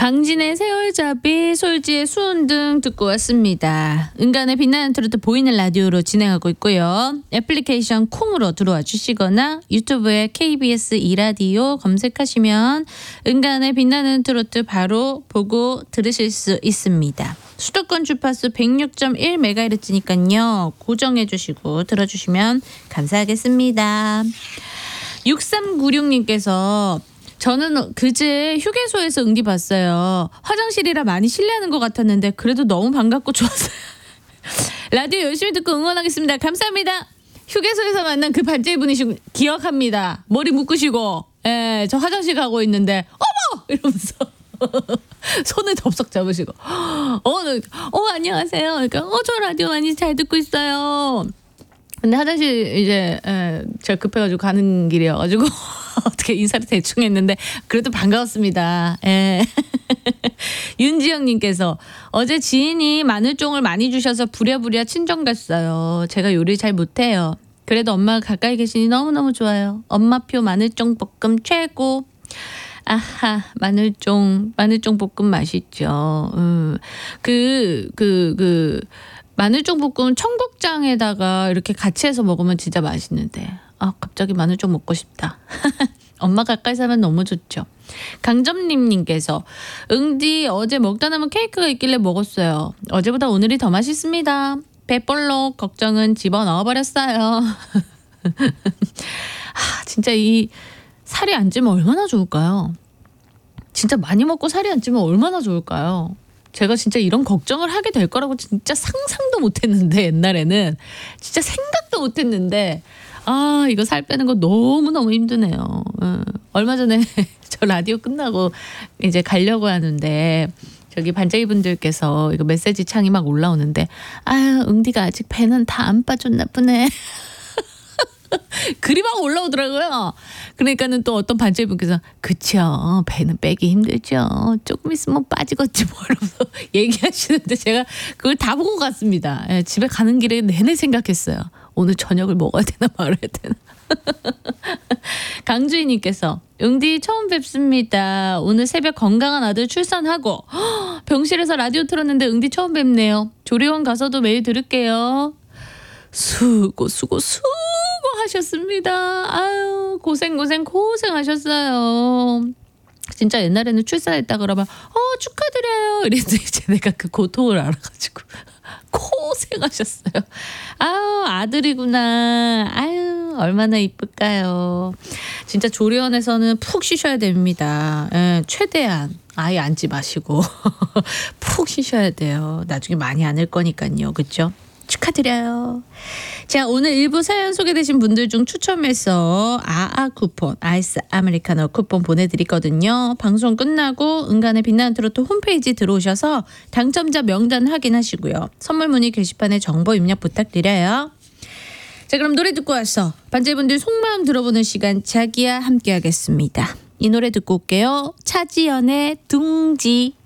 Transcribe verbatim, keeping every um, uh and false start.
강진의 세월잡이, 솔지의 수은등 듣고 왔습니다. 은간의 빛나는 트로트 보이는 라디오로 진행하고 있고요. 애플리케이션 콩으로 들어와 주시거나 유튜브에 케이비에스 이라디오 검색하시면 은간의 빛나는 트로트 바로 보고 들으실 수 있습니다. 수도권 주파수 백육 점 일 메가헤르츠니까요. 고정해 주시고 들어주시면 감사하겠습니다. 육삼구육 님께서 저는 그제 휴게소에서 응디 봤어요. 화장실이라 많이 실례하는 것 같았는데 그래도 너무 반갑고 좋았어요. 라디오 열심히 듣고 응원하겠습니다. 감사합니다. 휴게소에서 만난 그 반짝이 분이시 기억합니다. 머리 묶으시고 예, 저 화장실 가고 있는데 어머! 이러면서 손을 덥석 잡으시고 어, 어 안녕하세요. 그러니까 어, 저 라디오 많이 잘 듣고 있어요. 근데 화장실 이제 에, 제가 급해가지고 가는 길이어가지고 어떻게 인사를 대충 했는데 그래도 반가웠습니다. 예. 윤지영님께서 어제 지인이 마늘종을 많이 주셔서 부랴부랴 친정 갔어요. 제가 요리 잘 못해요. 그래도 엄마가 가까이 계시니 너무너무 좋아요. 엄마표 마늘종 볶음 최고. 아하, 마늘종 마늘종 볶음 맛있죠. 음. 그, 그, 그 마늘종 볶음 청국장에다가 이렇게 같이 해서 먹으면 진짜 맛있는데 아 갑자기 마늘종 먹고 싶다. 엄마 가까이 사면 너무 좋죠. 강점님님께서 응디 어제 먹다 남은 케이크가 있길래 먹었어요. 어제보다 오늘이 더 맛있습니다. 배볼록 걱정은 집어넣어버렸어요. 아, 진짜 이 살이 안 찌면 얼마나 좋을까요? 진짜 많이 먹고 살이 안 찌면 얼마나 좋을까요? 제가 진짜 이런 걱정을 하게 될 거라고 진짜 상상도 못했는데 옛날에는 진짜 생각도 못했는데 아 이거 살 빼는 거 너무너무 힘드네요. 어. 얼마 전에 저 라디오 끝나고 이제 가려고 하는데 저기 반짝이 분들께서 이거 메시지 창이 막 올라오는데 아유 응디가 아직 배는 다 안 빠졌나 보네. 글이 막 올라오더라고요. 그러니까는 또 어떤 반짝이 분께서 그쵸 배는 빼기 힘들죠. 조금 있으면 빠지겠지 뭐 이러면서 얘기하시는데 제가 그걸 다 보고 갔습니다. 예, 집에 가는 길에 내내 생각했어요. 오늘 저녁을 먹어야 되나 말아야 되나. 강주희님께서 응디 처음 뵙습니다. 오늘 새벽 건강한 아들 출산하고 허, 병실에서 라디오 틀었는데 응디 처음 뵙네요. 조리원 가서도 매일 들을게요. 수고 수고 수고 하셨습니다. 아유 고생 고생 고생하셨어요. 진짜 옛날에는 출산했다 그러면 어 축하드려요 이랬는데 이제 내가 그 고통을 알아가지고 고생하셨어요. 아유 아들이구나. 아유 얼마나 이쁠까요. 진짜 조리원에서는 푹 쉬셔야 됩니다. 예, 최대한 아예 앉지 마시고 푹 쉬셔야 돼요. 나중에 많이 안을 거니까요. 그렇죠? 축하드려요. 자 오늘 일부 사연 소개되신 분들 중 추첨해서 아아 쿠폰 아이스 아메리카노 쿠폰 보내드리거든요. 방송 끝나고 은간의 빛나는 트로트 홈페이지 들어오셔서 당첨자 명단 확인하시고요. 선물 문의 게시판에 정보 입력 부탁드려요. 자 그럼 노래 듣고 와서 반짝이분들 속마음 들어보는 시간 자기야 함께 하겠습니다. 이 노래 듣고 올게요. 차지연의 둥지.